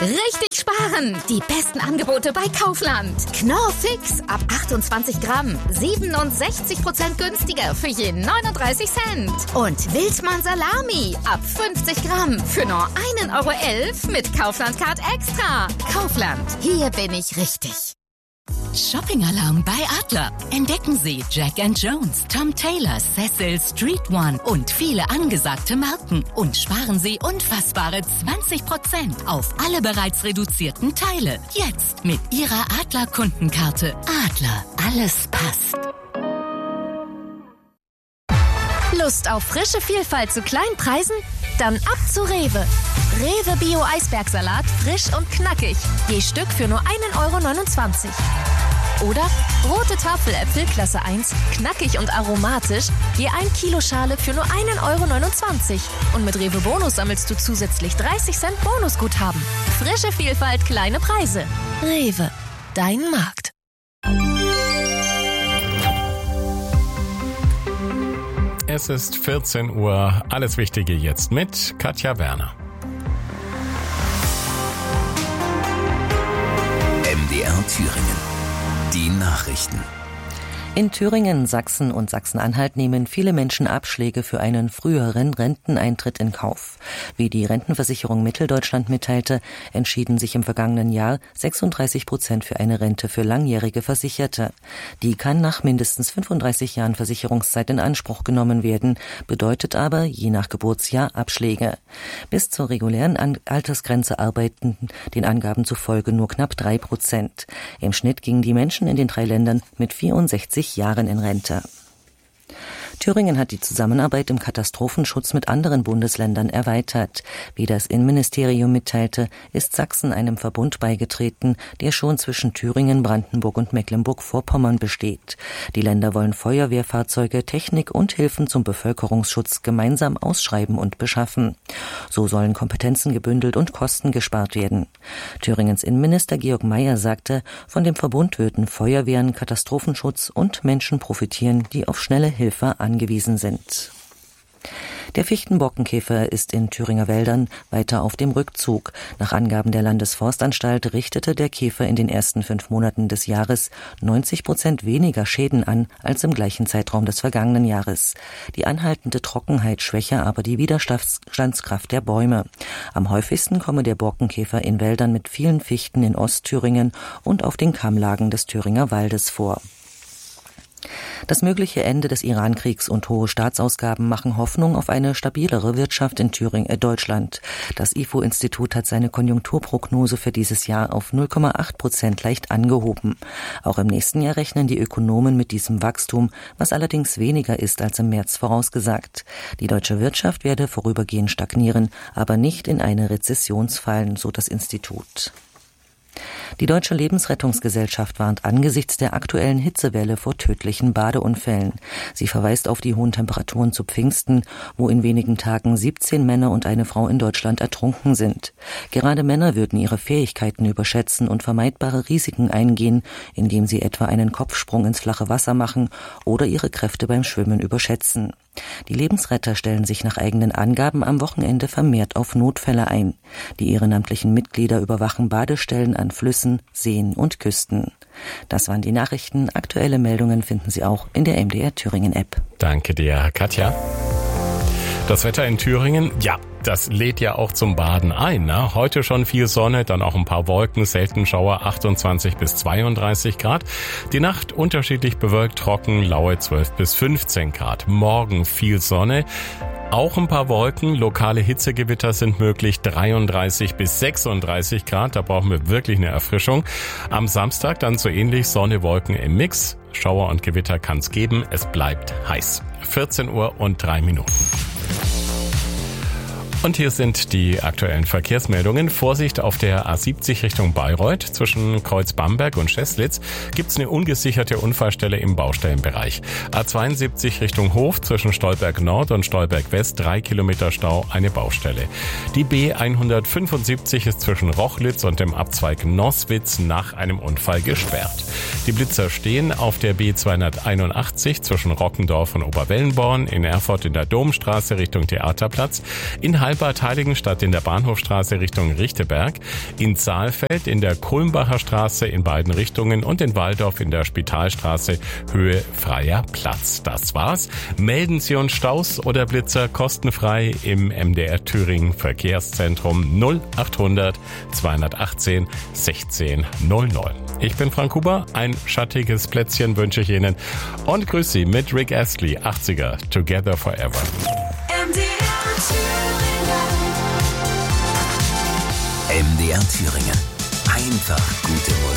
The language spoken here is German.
Richtig sparen! Die besten Angebote bei Kaufland. Knorr Fix ab 28 Gramm. 67% günstiger für je 39 Cent. Und Wildmann Salami ab 50 Gramm für nur 1,11 € mit Kaufland Card Extra. Kaufland, hier bin ich richtig. Shopping-Alarm bei Adler. Entdecken Sie Jack & Jones, Tom Taylor, Cecil, Street One und viele angesagte Marken. Und sparen Sie unfassbare 20% auf alle bereits reduzierten Teile. Jetzt mit Ihrer Adler-Kundenkarte. Adler, alles passt. Lust auf frische Vielfalt zu kleinen Preisen? Dann ab zu Rewe. Rewe Bio Eisbergsalat, frisch und knackig. Je Stück für nur 1,29 €. Oder rote Tafeläpfel Klasse 1, knackig und aromatisch, je 1 Kilo Schale für nur 1,29 €. Und mit Rewe Bonus sammelst du zusätzlich 30 Cent Bonusguthaben. Frische Vielfalt, kleine Preise. Rewe, dein Markt. Es ist 14 Uhr. Alles Wichtige jetzt mit Katja Werner. MDR Thüringen. Die Nachrichten. In Thüringen, Sachsen und Sachsen-Anhalt nehmen viele Menschen Abschläge für einen früheren Renteneintritt in Kauf. Wie die Rentenversicherung Mitteldeutschland mitteilte, entschieden sich im vergangenen Jahr 36% für eine Rente für langjährige Versicherte. Die kann nach mindestens 35 Jahren Versicherungszeit in Anspruch genommen werden, bedeutet aber je nach Geburtsjahr Abschläge. Bis zur regulären Altersgrenze arbeiten den Angaben zufolge nur knapp 3%. Im Schnitt gingen die Menschen in den 3 Ländern mit 64 Jahren in Rente. Thüringen hat die Zusammenarbeit im Katastrophenschutz mit anderen Bundesländern erweitert. Wie das Innenministerium mitteilte, ist Sachsen einem Verbund beigetreten, der schon zwischen Thüringen, Brandenburg und Mecklenburg-Vorpommern besteht. Die Länder wollen Feuerwehrfahrzeuge, Technik und Hilfen zum Bevölkerungsschutz gemeinsam ausschreiben und beschaffen. So sollen Kompetenzen gebündelt und Kosten gespart werden. Thüringens Innenminister Georg Mayer sagte, von dem Verbund würden Feuerwehren, Katastrophenschutz und Menschen profitieren, die auf schnelle Hilfe angewiesen sind. Der Fichtenborkenkäfer ist in Thüringer Wäldern weiter auf dem Rückzug. Nach Angaben der Landesforstanstalt richtete der Käfer in den ersten 5 Monaten des Jahres 90% weniger Schäden an als im gleichen Zeitraum des vergangenen Jahres. Die anhaltende Trockenheit schwäche aber die Widerstandskraft der Bäume. Am häufigsten komme der Borkenkäfer in Wäldern mit vielen Fichten in Ostthüringen und auf den Kammlagen des Thüringer Waldes vor. Das mögliche Ende des Iran-Kriegs und hohe Staatsausgaben machen Hoffnung auf eine stabilere Wirtschaft in Deutschland. Das IFO-Institut hat seine Konjunkturprognose für dieses Jahr auf 0,8% leicht angehoben. Auch im nächsten Jahr rechnen die Ökonomen mit diesem Wachstum, was allerdings weniger ist als im März vorausgesagt. Die deutsche Wirtschaft werde vorübergehend stagnieren, aber nicht in eine Rezession fallen, so das Institut. Die Deutsche Lebensrettungsgesellschaft warnt angesichts der aktuellen Hitzewelle vor tödlichen Badeunfällen. Sie verweist auf die hohen Temperaturen zu Pfingsten, wo in wenigen Tagen 17 Männer und eine Frau in Deutschland ertrunken sind. Gerade Männer würden ihre Fähigkeiten überschätzen und vermeidbare Risiken eingehen, indem sie etwa einen Kopfsprung ins flache Wasser machen oder ihre Kräfte beim Schwimmen überschätzen. Die Lebensretter stellen sich nach eigenen Angaben am Wochenende vermehrt auf Notfälle ein. Die ehrenamtlichen Mitglieder überwachen Badestellen an Flüssen, Seen und Küsten. Das waren die Nachrichten. Aktuelle Meldungen finden Sie auch in der MDR Thüringen App. Danke dir, Katja. Das Wetter in Thüringen, ja, das lädt ja auch zum Baden ein. Ne? Heute schon viel Sonne, dann auch ein paar Wolken, selten Schauer, 28 bis 32 Grad. Die Nacht unterschiedlich bewölkt, trocken, laue 12 bis 15 Grad. Morgen viel Sonne, auch ein paar Wolken, lokale Hitzegewitter sind möglich, 33 bis 36 Grad. Da brauchen wir wirklich eine Erfrischung. Am Samstag dann so ähnlich, Sonne, Wolken im Mix. Schauer und Gewitter kann's geben, es bleibt heiß. 14 Uhr und 3 Minuten. Und hier sind die aktuellen Verkehrsmeldungen. Vorsicht auf der A70 Richtung Bayreuth. Zwischen Kreuz Bamberg und Scheßlitz gibt's eine ungesicherte Unfallstelle im Baustellenbereich. A72 Richtung Hof zwischen Stolberg Nord und Stolberg West 3 Kilometer Stau, eine Baustelle. Die B175 ist zwischen Rochlitz und dem Abzweig Noswitz nach einem Unfall gesperrt. Die Blitzer stehen auf der B281 zwischen Rockendorf und Oberwellenborn, in Erfurt in der Domstraße Richtung Theaterplatz, in Waldbad Heiligenstadt in der Bahnhofstraße Richtung Richteberg, in Saalfeld in der Kulmbacher Straße in beiden Richtungen und in Walldorf in der Spitalstraße Höhe Freier Platz. Das war's. Melden Sie uns Staus oder Blitzer kostenfrei im MDR Thüringen Verkehrszentrum 0800 218 16 00. Ich bin Frank Huber, ein schattiges Plätzchen wünsche ich Ihnen und grüße Sie mit Rick Astley, 80er, Together Forever. MDR Thüringen. Einfach gute Musik.